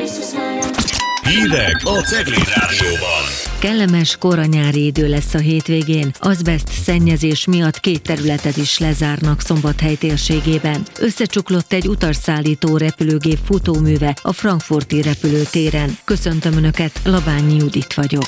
Hírek a Cegléd Rádióban. Kellemes koranyári idő lesz a hétvégén. Azbest szennyezés miatt 2 területet is lezárnak Szombathely térségében. Összecsuklott egy utasszállító repülőgép futóműve a frankfurti repülőtéren. Köszöntöm Önöket, Labányi Judit vagyok.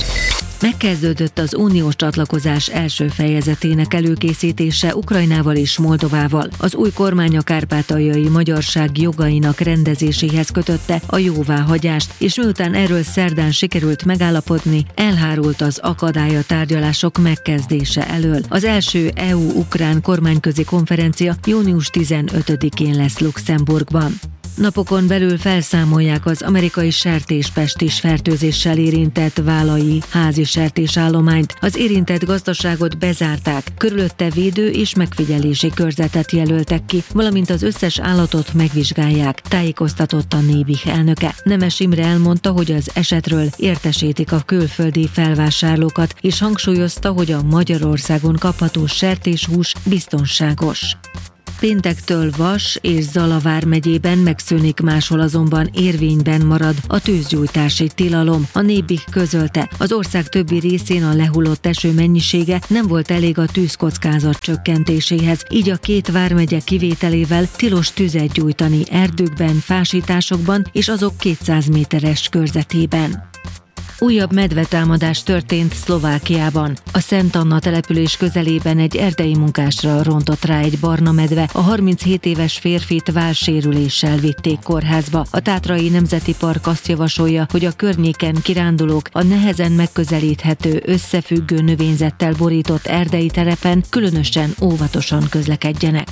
Megkezdődött az uniós csatlakozás első fejezetének előkészítése Ukrajnával és Moldovával. Az új kormány a kárpátaljai magyarság jogainak rendezéséhez kötötte a jóváhagyást, és miután erről szerdán sikerült megállapodni, elhárult az akadály a tárgyalások megkezdése elől. Az első EU-ukrán kormányközi konferencia június 15-én lesz Luxemburgban. Napokon belül felszámolják az amerikai sertéspestis fertőzéssel érintett válai házi sertésállományt. Az érintett gazdaságot bezárták, körülötte védő és megfigyelési körzetet jelöltek ki, valamint az összes állatot megvizsgálják, tájékoztatott a Nébih elnöke. Nemes Imre elmondta, hogy az esetről értesítik a külföldi felvásárlókat, és hangsúlyozta, hogy a Magyarországon kapható sertéshús biztonságos. Péntektől Vas és Zala vármegyében megszűnik, máshol azonban érvényben marad a tűzgyújtási tilalom. A Nébih közölte, az ország többi részén a lehullott eső mennyisége nem volt elég a tűzkockázat csökkentéséhez, így a 2 vármegye kivételével tilos tüzet gyújtani erdőkben, fásításokban és azok 200 méteres körzetében. Újabb medvetámadás történt Szlovákiában. A Szent Anna település közelében egy erdei munkásra rontott rá egy barna medve, a 37 éves férfit vállsérüléssel vitték kórházba. A Tátrai Nemzeti Park azt javasolja, hogy a környéken kirándulók a nehezen megközelíthető, összefüggő növényzettel borított erdei terepen különösen óvatosan közlekedjenek.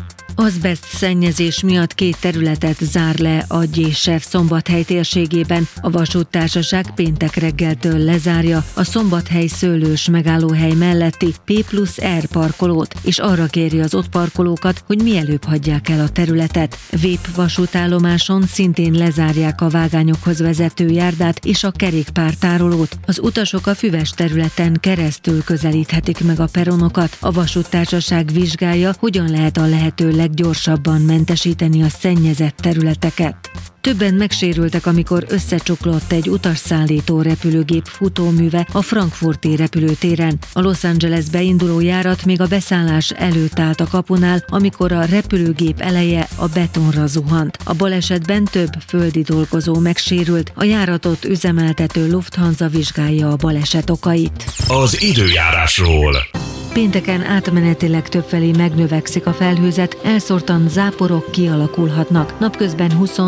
Azbest szennyezés miatt 2 területet zár le a Gyésev Szombathely térségében. A vasúttársaság péntek reggeltől lezárja a Szombathely szőlős megállóhely melletti P+R parkolót, és arra kéri az ott parkolókat, hogy mielőbb hagyják el a területet. Vép vasútállomáson szintén lezárják a vágányokhoz vezető járdát és a kerékpártárolót. Az utasok a füves területen keresztül közelíthetik meg a peronokat. A vasúttársaság vizsgálja, hogyan lehet a lehető leggyorsabban mentesíteni a szennyezett területeket. Többen megsérültek, amikor összecsuklott egy utasszállító repülőgép futóműve a frankfurti repülőtéren. A Los Angelesbe induló járat még a beszállás előtt állt a kapunál, amikor a repülőgép eleje a betonra zuhant. A balesetben több földi dolgozó megsérült, a járatot üzemeltető Lufthansa vizsgálja a baleset okait. Az időjárásról. Pénteken átmenetileg többfelé megnövekszik a felhőzet, elszórtan záporok kialakulhatnak. Napközben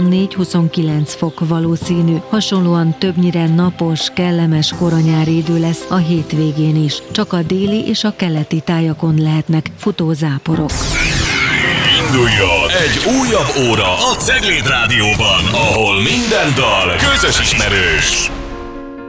24-29 fok valószínű. Hasonlóan többnyire napos, kellemes koranyári idő lesz a hétvégén is. Csak a déli és a keleti tájakon lehetnek futó záporok. Induljon egy újabb óra a Cegléd Rádióban, ahol minden dal közös ismerős.